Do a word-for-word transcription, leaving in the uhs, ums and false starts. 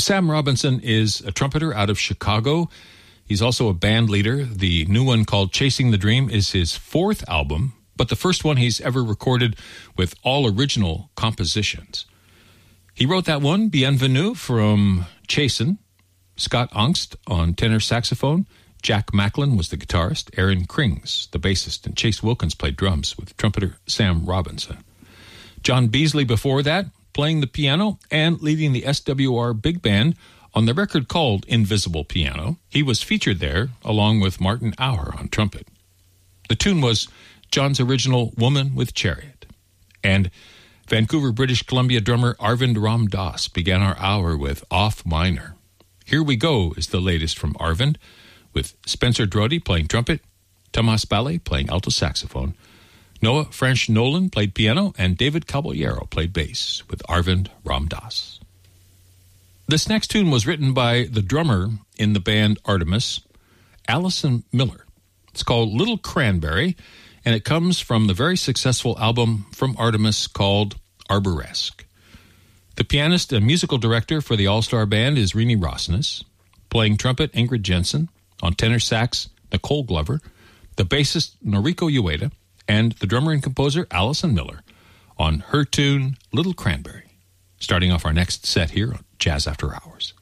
Sam Robinson is a trumpeter out of Chicago. He's also a band leader. The new one called Chasing the Dream is his fourth album, but the first one he's ever recorded with all original compositions. He wrote that one, Bienvenue, from Chasin'. Scott Angst on tenor saxophone. Jack Macklin was the guitarist. Aaron Krings, the bassist. And Chase Wilkins played drums with trumpeter Sam Robinson. John Beasley before that, playing the piano and leading the S W R Big Band on the record called Invisible Piano. He was featured there along with Martin Auer on trumpet. The tune was John's original Woman with Chariot. And Vancouver, British Columbia drummer Arvind Ramdas began our hour with Off Minor. Here We Go is the latest from Arvind, with Spencer Drody playing trumpet, Tomas Ballet playing alto saxophone, Noah French Nolan played piano, and David Caballero played bass with Arvind Ramdas. This next tune was written by the drummer in the band Artemis, Allison Miller. It's called Little Cranberry, and it comes from the very successful album from Artemis called Arboresque. The pianist and musical director for the All-Star Band is Rini Rosnes, playing trumpet Ingrid Jensen, on tenor sax Nicole Glover, the bassist Noriko Ueda, and the drummer and composer Allison Miller on her tune Little Cranberry, starting off our next set here on Jazz After Hours.